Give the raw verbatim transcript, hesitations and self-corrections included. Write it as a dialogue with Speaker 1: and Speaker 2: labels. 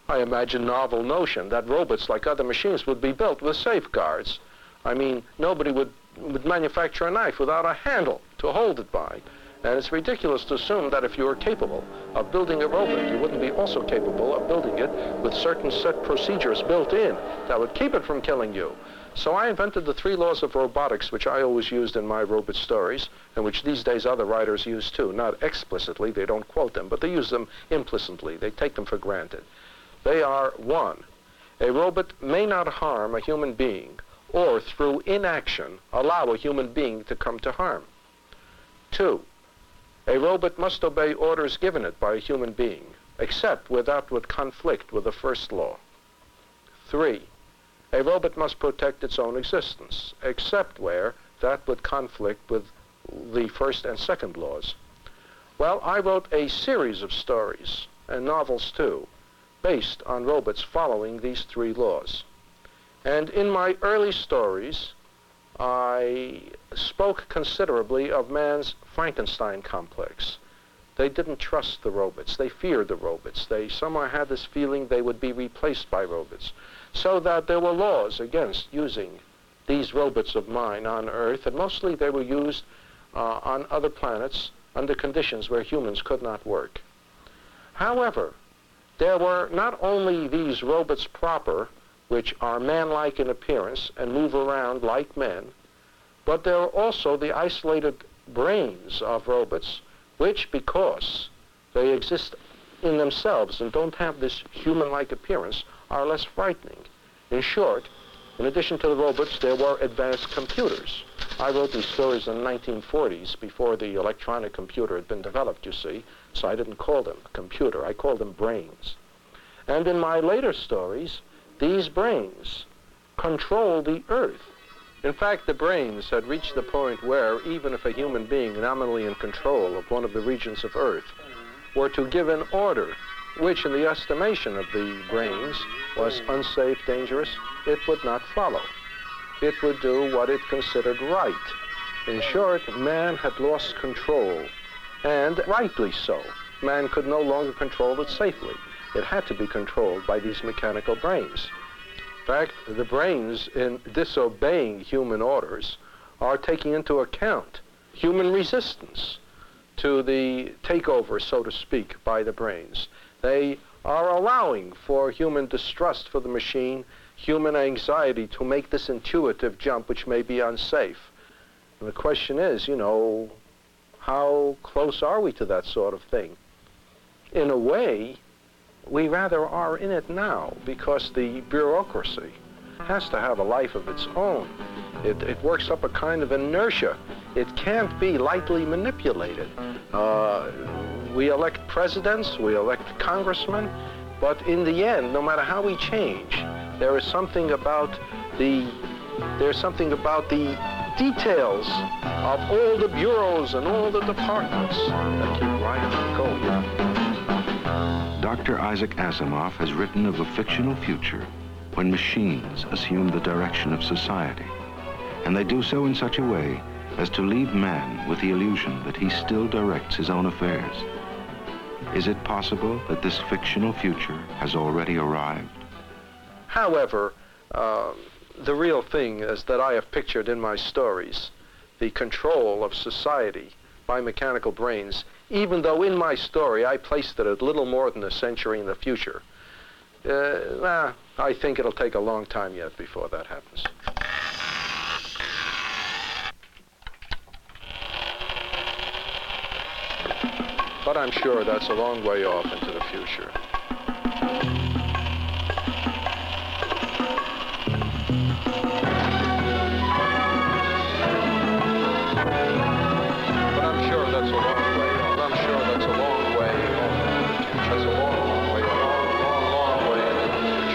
Speaker 1: I imagine novel notion that robots, like other machines, would be built with safeguards. I mean, nobody would, would manufacture a knife without a handle to hold it by. And it's ridiculous to assume that if you were capable of building a robot, you wouldn't be also capable of building it with certain set procedures built in that would keep it from killing you. So I invented the three laws of robotics, which I always used in my robot stories, and which these days other writers use too. Not explicitly, they don't quote them, but they use them implicitly. They take them for granted. They are, one, a robot may not harm a human being or through inaction allow a human being to come to harm. Two, a robot must obey orders given it by a human being, except where that would conflict with the first law. Three, a robot must protect its own existence, except where that would conflict with the first and second laws. Well, I wrote a series of stories, and novels too, based on robots following these three laws. And in my early stories, I spoke considerably of man's Frankenstein complex. They didn't trust the robots. They feared the robots. They somehow had this feeling they would be replaced by robots. So that there were laws against using these robots of mine on Earth, and mostly they were used uh, on other planets under conditions where humans could not work. However, there were not only these robots proper, which are man-like in appearance and move around like men, but there are also the isolated brains of robots, which, because they exist in themselves and don't have this human-like appearance, are less frightening. In short, in addition to the robots, there were advanced computers. I wrote these stories in the nineteen forties, before the electronic computer had been developed, you see, so I didn't call them a computer, I called them brains. And in my later stories, these brains control the Earth. In fact, the brains had reached the point where, even if a human being nominally in control of one of the regions of Earth were to give an order which, in the estimation of the brains, was unsafe, dangerous, it would not follow. It would do what it considered right. In short, man had lost control, and rightly so. Man could no longer control it safely. It had to be controlled by these mechanical brains. In fact, the brains, in disobeying human orders, are taking into account human resistance to the takeover, so to speak, by the brains. They are allowing for human distrust for the machine, human anxiety to make this intuitive jump, which may be unsafe. And the question is, you know, how close are we to that sort of thing? In a way, we rather are in it now, because the bureaucracy has to have a life of its own. It, it works up a kind of inertia. It can't be lightly manipulated. Uh, we elect presidents, we elect congressmen, but in the end, no matter how we change, there is something about the, there's something about the details of all the bureaus and all the departments that keep right on going.
Speaker 2: Doctor Isaac Asimov has written of a fictional future when machines assume the direction of society, and they do so in such a way as to leave man with the illusion that he still directs his own affairs. Is it possible that this fictional future has already arrived?
Speaker 1: However, uh, the real thing is that I have pictured in my stories the control of society by mechanical brains, even though in my story I placed it a little more than a century in the future. Uh, nah, I think it'll take a long time yet before that happens. But I'm sure that's a long way off into the future.